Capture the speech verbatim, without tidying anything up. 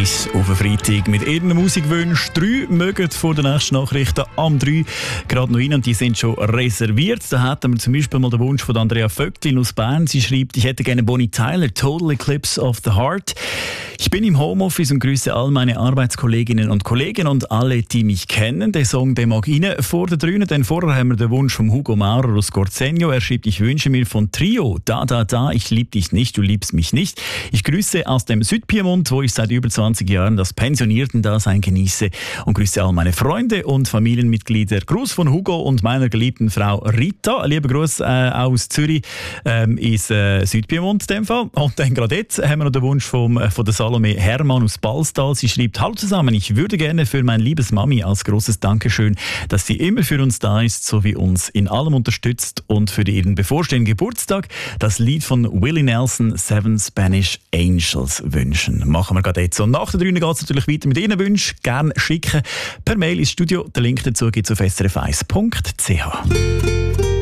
Eins auf einen Freitag mit ihren Musikwünschen. Drei mögen vor den nächsten Nachrichten am drei gerade noch rein und die sind schon reserviert. Da hatten wir zum Beispiel mal den Wunsch von Andrea Vögtlin aus Bern. Sie schreibt, ich hätte gerne Bonnie Tyler, Total Eclipse of the Heart. Ich bin im Homeoffice und grüße all meine Arbeitskolleginnen und Kollegen und alle, die mich kennen. Der Song, der mag rein vor der Drüne, denn vorher haben wir den Wunsch von Hugo Maurer aus Corsenio. Er schreibt, ich wünsche mir von Trio, Da, Da, Da, ich lieb dich nicht, du liebst mich nicht. Ich grüße aus dem Südpiemont, wo ich seit über zwanzig Jahren das Pensionierten-Dasein genieße und grüße all meine Freunde und Familienmitglieder. Gruß von Hugo und meiner geliebten Frau Rita. Lieber Gruß äh, aus Zürich ähm, ins äh, Südpiemont in dem Fall. Und dann gerade jetzt haben wir noch den Wunsch vom, äh, von der Salome Hermann aus Balstal. Sie schreibt, hallo zusammen, ich würde gerne für mein liebes Mami als großes Dankeschön, dass sie immer für uns da ist, sowie uns in allem unterstützt und für ihren bevorstehenden Geburtstag das Lied von Willie Nelson, Seven Spanish Angels, wünschen. Machen wir gerade jetzt. Und nach der Drüne geht es natürlich weiter mit Ihren Wünschen. Gerne schicken per Mail ins Studio. Den Link dazu gibt es auf s r f eins punkt c h.